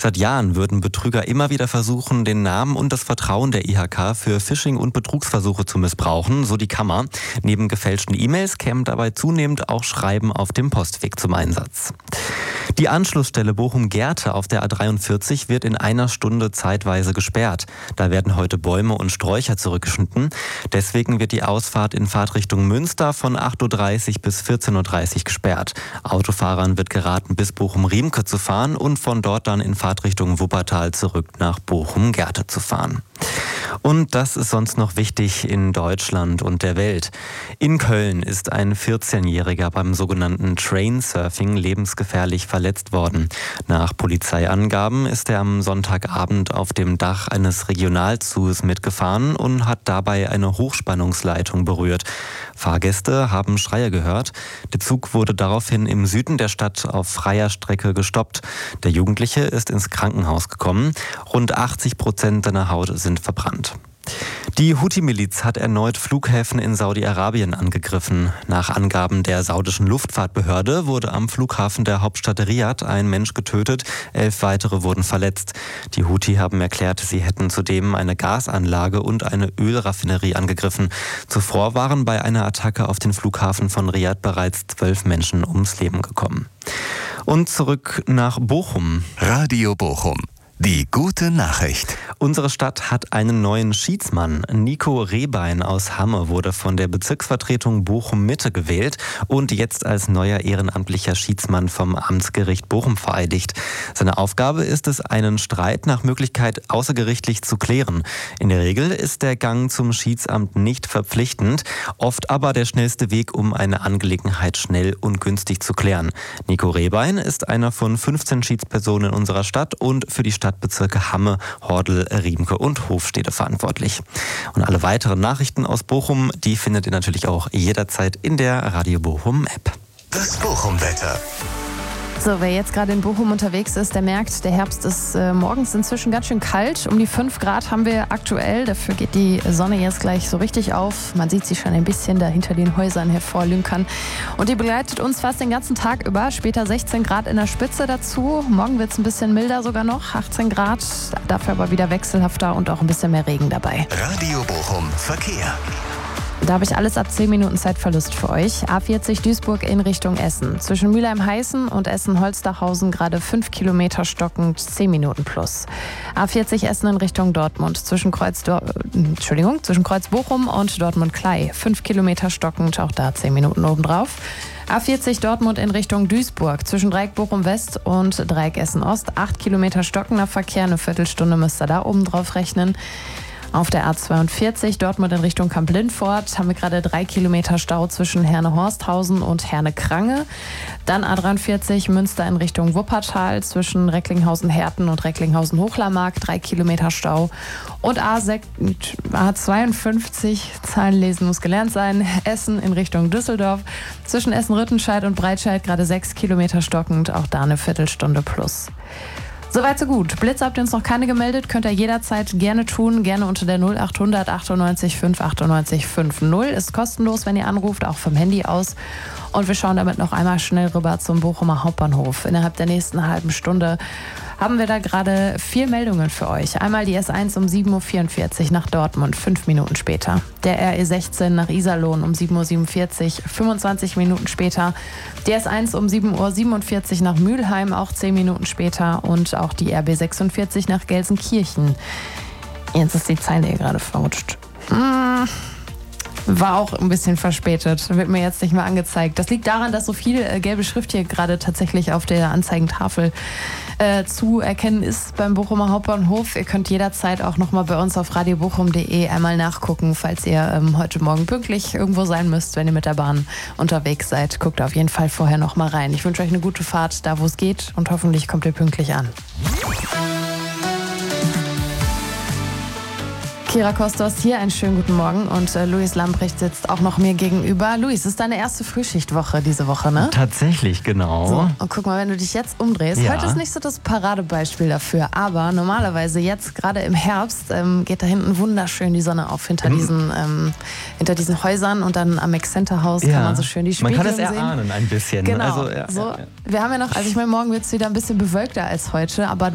Seit Jahren würden Betrüger immer wieder versuchen, den Namen und das Vertrauen der IHK für Phishing- und Betrugsversuche zu missbrauchen, so die Kammer. Neben gefälschten E-Mails kämen dabei zunehmend auch Schreiben auf dem Postweg zum Einsatz. Die Anschlussstelle Bochum-Gerte auf der A43 wird in einer Stunde zeitweise gesperrt. Da werden heute Bäume und Sträucher zurückgeschnitten. Deswegen wird die Ausfahrt in Fahrtrichtung Münster von 8.30 Uhr bis 14.30 Uhr gesperrt. Autofahrern wird geraten, bis Bochum-Riemke zu fahren und von dort dann in Fahrtrichtung Wuppertal zurück nach Bochum-Gerte zu fahren. Und das ist sonst noch wichtig in Deutschland und der Welt. In Köln ist ein 14-Jähriger beim sogenannten Trainsurfing lebensgefährlich verletzt worden. Nach Polizeiangaben ist er am Sonntagabend auf dem Dach eines Regionalzoos mitgefahren und hat dabei eine Hochspannungsleitung berührt. Fahrgäste haben Schreie gehört. Der Zug wurde daraufhin im Süden der Stadt auf freier Strecke gestoppt. Der Jugendliche ist ins Krankenhaus gekommen. Rund 80% seiner Haut sind verbrannt. Die Houthi-Miliz hat erneut Flughäfen in Saudi-Arabien angegriffen. Nach Angaben der saudischen Luftfahrtbehörde wurde am Flughafen der Hauptstadt Riad ein Mensch getötet, 11 weitere wurden verletzt. Die Houthi haben erklärt, sie hätten zudem eine Gasanlage und eine Ölraffinerie angegriffen. Zuvor waren bei einer Attacke auf den Flughafen von Riad bereits 12 Menschen ums Leben gekommen. Und zurück nach Bochum. Radio Bochum. Die gute Nachricht. Unsere Stadt hat einen neuen Schiedsmann. Nico Rehbein aus Hamme wurde von der Bezirksvertretung Bochum-Mitte gewählt und jetzt als neuer ehrenamtlicher Schiedsmann vom Amtsgericht Bochum vereidigt. Seine Aufgabe ist es, einen Streit nach Möglichkeit außergerichtlich zu klären. In der Regel ist der Gang zum Schiedsamt nicht verpflichtend, oft aber der schnellste Weg, um eine Angelegenheit schnell und günstig zu klären. Nico Rehbein ist einer von 15 Schiedspersonen in unserer Stadt und für die Stadtbezirke Hamme, Hordel, Riemke und Hofstede verantwortlich. Und alle weiteren Nachrichten aus Bochum, die findet ihr natürlich auch jederzeit in der Radio Bochum App. Das Bochum-Wetter. So, wer jetzt gerade in Bochum unterwegs ist, der merkt, der Herbst ist morgens inzwischen ganz schön kalt. Um die 5 Grad haben wir aktuell. Dafür geht die Sonne jetzt gleich so richtig auf. Man sieht sie schon ein bisschen da hinter den Häusern hervorlünkern. Und die begleitet uns fast den ganzen Tag über. Später 16 Grad in der Spitze dazu. Morgen wird es ein bisschen milder sogar noch, 18 Grad. Dafür aber wieder wechselhafter und auch ein bisschen mehr Regen dabei. Radio Bochum Verkehr. Da habe ich alles ab 10 Minuten Zeitverlust für euch. A40 Duisburg in Richtung Essen. Zwischen Mülheim-Heißen und Essen-Holzdachhausen gerade 5 Kilometer stockend, 10 Minuten plus. A40 Essen in Richtung Dortmund. Zwischen Kreuz Bochum und Dortmund-Klei. 5 Kilometer stockend, auch da 10 Minuten obendrauf. A40 Dortmund in Richtung Duisburg. Zwischen Dreieck Bochum-West und Dreieck Essen-Ost. 8 Kilometer stockender Verkehr, eine Viertelstunde müsst ihr da oben drauf rechnen. Auf der A42 Dortmund in Richtung Kamp-Lindfort haben wir gerade 3 Kilometer Stau zwischen Herne-Horsthausen und Herne-Krange. Dann A43 Münster in Richtung Wuppertal zwischen Recklinghausen-Herten und Recklinghausen-Hochlermark, 3 Kilometer Stau. Und A52, Zahlen lesen muss gelernt sein, Essen in Richtung Düsseldorf. Zwischen Essen-Rüttenscheid und Breitscheid gerade 6 Kilometer stockend, auch da eine Viertelstunde plus. Soweit so gut. Blitz habt ihr uns noch keine gemeldet, könnt ihr jederzeit gerne tun, gerne unter der 0800 98 5 98 50. Ist kostenlos, wenn ihr anruft, auch vom Handy aus. Und wir schauen damit noch einmal schnell rüber zum Bochumer Hauptbahnhof. Innerhalb der nächsten halben Stunde haben wir da gerade 4 Meldungen für euch. Einmal die S1 um 7.44 Uhr nach Dortmund, 5 Minuten später. Der RE16 nach Iserlohn um 7.47 Uhr, 25 Minuten später. Die S1 um 7.47 Uhr nach Mülheim, auch 10 Minuten später. Und auch die RB46 nach Gelsenkirchen. Jetzt ist die Zeile hier gerade verrutscht. War auch ein bisschen verspätet, wird mir jetzt nicht mehr angezeigt. Das liegt daran, dass so viel gelbe Schrift hier gerade tatsächlich auf der Anzeigentafel zu erkennen ist beim Bochumer Hauptbahnhof. Ihr könnt jederzeit auch nochmal bei uns auf radiobochum.de einmal nachgucken, falls ihr heute Morgen pünktlich irgendwo sein müsst, wenn ihr mit der Bahn unterwegs seid. Guckt auf jeden Fall vorher nochmal rein. Ich wünsche euch eine gute Fahrt, da wo es geht, und hoffentlich kommt ihr pünktlich an. Kira Kostos hier, einen schönen guten Morgen, und Luis Lambrecht sitzt auch noch mir gegenüber. Luis, es ist deine erste Frühschichtwoche diese Woche, ne? Tatsächlich, genau. So, und guck mal, wenn du dich jetzt umdrehst, Ja. Heute ist nicht so das Paradebeispiel dafür, aber normalerweise jetzt, gerade im Herbst, geht da hinten wunderschön die Sonne auf hinter diesen Häusern, und dann am Max-Center-Haus kann man so schön die Spiegelung Man kann es sehen. erahnen ein bisschen. Genau, Also, so. Wir haben ja noch, also ich meine, morgen wird es wieder ein bisschen bewölkter als heute, aber